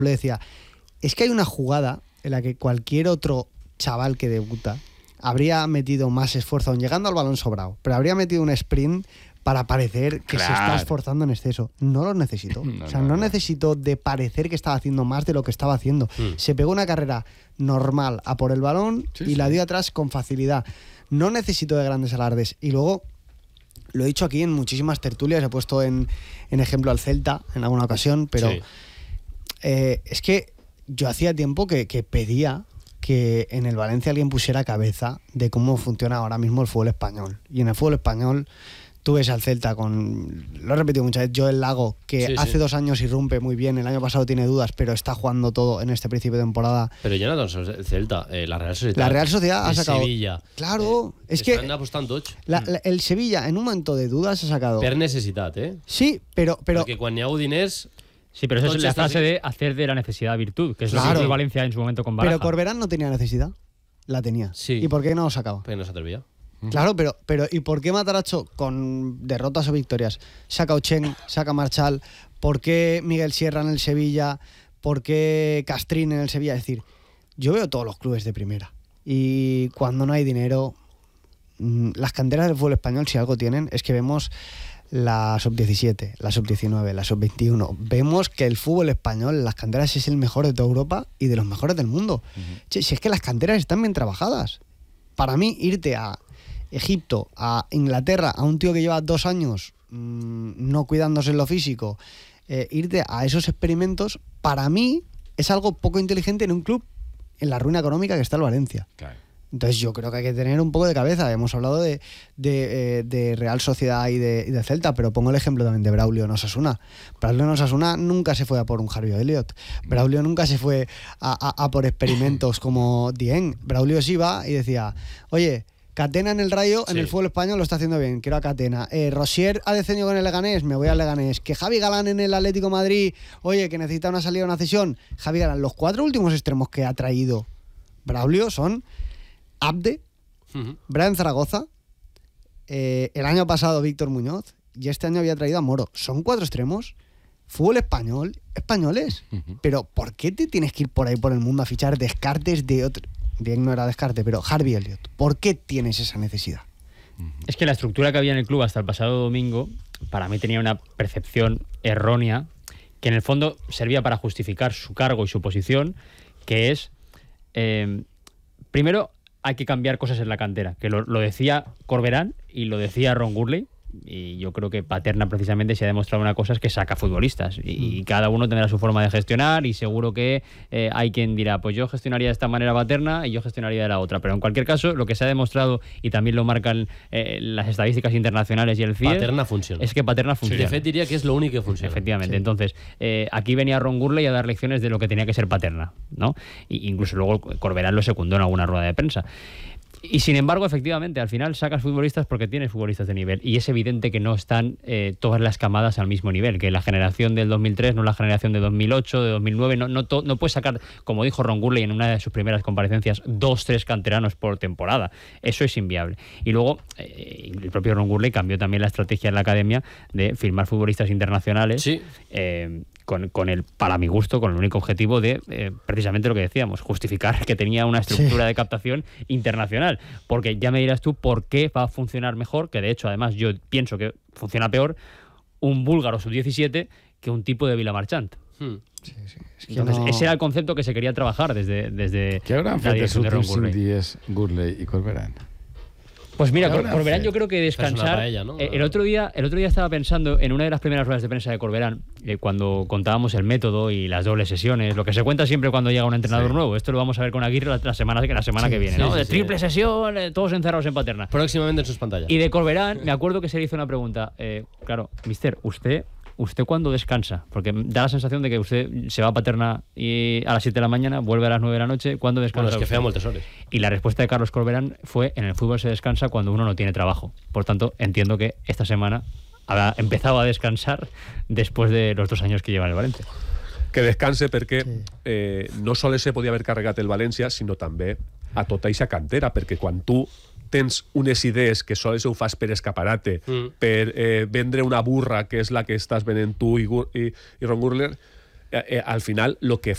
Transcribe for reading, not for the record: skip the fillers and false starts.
le decía, es que hay una jugada en la que cualquier otro chaval que debuta habría metido más esfuerzo, aun llegando al balón sobrado, pero habría metido un sprint para parecer que se está esforzando en exceso. No lo necesitó. No necesitó de parecer que estaba haciendo más de lo que estaba haciendo. Se pegó una carrera normal a por el balón y la dio atrás con facilidad. No necesitó de grandes alardes. Y luego, lo he dicho aquí en muchísimas tertulias, he puesto en ejemplo al Celta en alguna ocasión, pero es que yo hacía tiempo que pedía que en el Valencia alguien pusiera cabeza de cómo funciona ahora mismo el fútbol español. Y en el fútbol español tú ves al Celta con, lo he repetido muchas veces, Joel Lago, que hace 2 años irrumpe muy bien, el año pasado tiene dudas, pero está jugando todo en este principio de temporada. Pero ya no son el Celta, la Real Sociedad. La Real Sociedad ha sacado... Sevilla. Claro, es que... Están apostando el Sevilla, en un momento de dudas, ha sacado... Per necesidad, Sí, pero... Porque cuando hi ha diners... Sí, pero eso es la frase de hacer de la necesidad virtud, que es lo que hizo Valencia en su momento con Baraja. Pero Corberán no tenía necesidad. La tenía. Sí. ¿Y por qué no lo sacaba? Porque no se atrevía. Claro, pero ¿y por qué Matarazzo con derrotas o victorias saca Ocheng, saca Marchal? ¿Por qué Miguel Sierra en el Sevilla? ¿Por qué Castrín en el Sevilla? Es decir, yo veo todos los clubes de primera y cuando no hay dinero, las canteras del fútbol español, si algo tienen, es que vemos la sub-17, la sub-19, la sub-21. Vemos que el fútbol español en las canteras es el mejor de toda Europa y de los mejores del mundo. Si es que las canteras están bien trabajadas. Para mí, irte a Egipto, a Inglaterra, a un tío que lleva 2 años no cuidándose en lo físico, irte a esos experimentos, para mí es algo poco inteligente en un club en la ruina económica que está el Valencia. Claro. Entonces yo creo que hay que tener un poco de cabeza. Hemos hablado de Real Sociedad y de Celta, pero pongo el ejemplo también de Braulio en Osasuna. Braulio en Osasuna nunca se fue a por un Harvey Elliott. Braulio nunca se fue a por experimentos como Dieng. Braulio sí iba y decía, oye, Catena en el Rayo, en el fútbol español lo está haciendo bien, quiero a Catena. Rosier ha descendido con el Leganés, me voy al Leganés. Que Javi Galán en el Atlético de Madrid, oye, que necesita una salida o una cesión. Javi Galán, los 4 últimos extremos que ha traído Braulio son Abde, Brian Zaragoza, el año pasado Víctor Muñoz, y este año había traído a Moro. Son 4 extremos, fútbol español, españoles. Pero ¿por qué te tienes que ir por ahí por el mundo a fichar descartes de otro? Bien, no era descarte, pero Harvey Elliott. ¿Por qué tienes esa necesidad? Es que la estructura que había en el club hasta el pasado domingo, para mí tenía una percepción errónea, que en el fondo servía para justificar su cargo y su posición, que es, primero, hay que cambiar cosas en la cantera, que lo decía Corberán y lo decía Ron Gurley, y yo creo que Paterna precisamente se ha demostrado una cosa, es que saca futbolistas y cada uno tendrá su forma de gestionar y seguro que hay quien dirá, pues yo gestionaría de esta manera Paterna y yo gestionaría de la otra, pero en cualquier caso lo que se ha demostrado y también lo marcan las estadísticas internacionales y el CIE, Paterna funciona. Es que Paterna funciona. De fet diría que es lo único que funciona. Efectivamente, entonces aquí venía Ron Gurley a dar lecciones de lo que tenía que ser Paterna, ¿no? Y incluso luego Corberán lo secundó en alguna rueda de prensa. Y sin embargo, efectivamente, al final sacas futbolistas porque tienes futbolistas de nivel. Y es evidente que no están todas las camadas al mismo nivel. Que la generación del 2003, no la generación de 2008, de 2009, no puedes sacar, como dijo Ron Gurley en una de sus primeras comparecencias, 2-3 canteranos por temporada. Eso es inviable. Y luego, el propio Ron Gurley cambió también la estrategia en la academia de firmar futbolistas internacionales. Sí. Con el, para mi gusto, con el único objetivo de precisamente lo que decíamos, justificar que tenía una estructura de captación internacional. Porque ya me dirás tú por qué va a funcionar mejor, que de hecho además yo pienso que funciona peor un búlgaro sub-17 que un tipo de Villamarchant. Sí. Es que entonces, ese era el concepto que se quería trabajar desde ¿Qué habrán la fet dirección de Ron els Gurley? últims dies Gurley i Corberán? Pues mira, Ahora Corberán sí. yo creo que descansar... paella, ¿no? El otro día estaba pensando en una de las primeras ruedas de prensa de Corberán, cuando contábamos el método y las dobles sesiones, lo que se cuenta siempre cuando llega un entrenador nuevo. Esto lo vamos a ver con Aguirre la semana que viene, ¿no? De triple sesión, todos encerrados en Paterna. Próximamente en sus pantallas. Y de Corberán, me acuerdo que se le hizo una pregunta. Claro, mister, ¿usted cuándo descansa? Porque da la sensación de que usted se va a Paterna y a las 7 de la mañana, vuelve a las 9 de la noche. ¿Cuándo descansa? Bueno, es que usted? fea moltes hores. Y la respuesta de Carlos Corberán fue: en el fútbol se descansa cuando uno no tiene trabajo. Por tanto, entiendo que esta semana habrá empezado a descansar después de los 2 años que lleva en el Valencia. Que descanse perquè no sols se podia haver carregat el València, sinó també a tota eixa cantera, perquè quan tu tens unes idees que sols ho fas per escaparate, per vendre una burra que és la que estàs venent tu i Ron Gurley, al final el que